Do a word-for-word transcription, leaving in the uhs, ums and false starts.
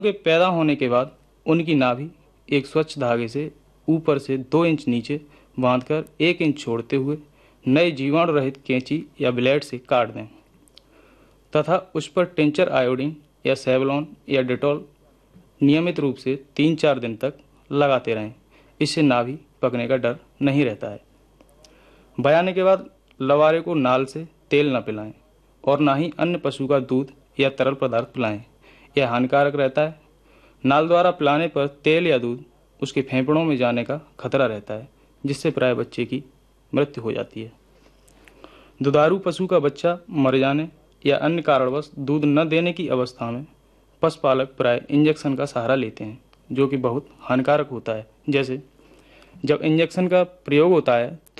के पैदा होने के बाद उनकी नाभि एक स्वच्छ धागे से ऊपर से दो इंच नीचे बांधकर एक इंच छोड़ते हुए नए जीवाणु रहित कैंची या ब्लेड से काट दें तथा उस पर टिंचर आयोडीन या सेवलॉन या डेटॉल नियमित रूप से तीन चार दिन तक लगाते रहें। इससे नाभि पकने का डर नहीं रहता है। बयाने के बाद लवारे को नाल से तेल न पिलाएं और ना ही अन्य पशु का दूध या तरल पदार्थ पिलाएं। यह हानिकारक रहता है। नाल द्वारा पिलाने पर तेल या दूध उसके फेफड़ों में जाने का खतरा रहता है, जिससे प्राय बच्चे की मृत्यु हो जाती है। दुधारू पशु का बच्चा मर जाने या अन्य कारणवश दूध न देने की अवस्था में पशुपालक प्राय इंजेक्शन का सहारा लेते हैं, जो कि बहुत हानिकारक होता है। जैसे जब इंजेक्शन का प्रयोग होता है तो